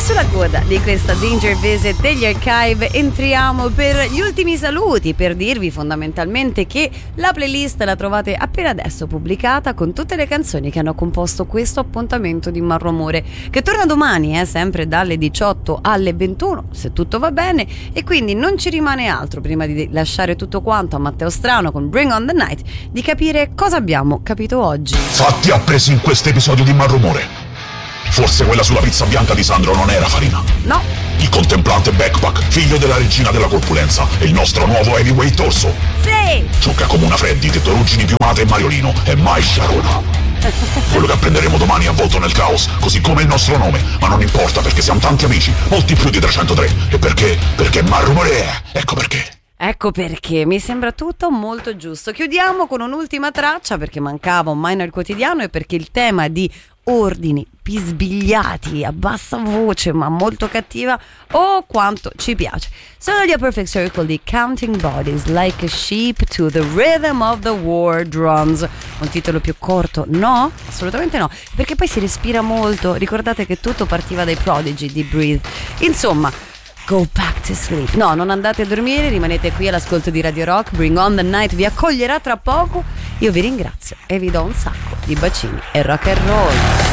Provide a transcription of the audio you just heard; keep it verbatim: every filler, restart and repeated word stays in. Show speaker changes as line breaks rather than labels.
sulla coda di questa Danger Visit degli Archive entriamo per gli ultimi saluti, per dirvi fondamentalmente che la playlist la trovate appena adesso pubblicata con tutte le canzoni che hanno composto questo appuntamento di Marromore, che torna domani, eh, sempre dalle diciotto alle ventuno, se tutto va bene, e quindi non ci rimane altro, prima di lasciare tutto quanto a Matteo Strano con Bring on the Night, di capire cosa abbiamo capito oggi.
Fatti appresi in questo episodio di Marromore. Forse quella sulla pizza bianca di Sandro non era farina.
No.
Il contemplante Backpack, figlio della regina della corpulenza, è il nostro nuovo heavyweight orso.
Sì.
Gioca come una Freddy, tettoruggini piumate e Mariolino, e mai Sharona. Quello che apprenderemo domani è avvolto nel caos, così come il nostro nome. Ma non importa, perché siamo tanti amici, molti più di trecentotré. E perché? Perché Marromore, ecco perché.
Ecco perché, mi sembra tutto molto giusto. Chiudiamo con un'ultima traccia, perché mancava un Minor quotidiano e perché il tema di ordini pisbigliati a bassa voce ma molto cattiva, oh quanto ci piace. Sono gli A Perfect Circle di Counting Bodies, Like a Sheep to the Rhythm of the War Drums. Un titolo più corto? No, assolutamente no, perché poi si respira molto. Ricordate che tutto partiva dai Prodigy di Breathe. Insomma, go back to sleep. No, non andate a dormire, rimanete qui all'ascolto di Radio Rock. Bring on the Night vi accoglierà tra poco. Io vi ringrazio e vi do un sacco di bacini e rock and roll.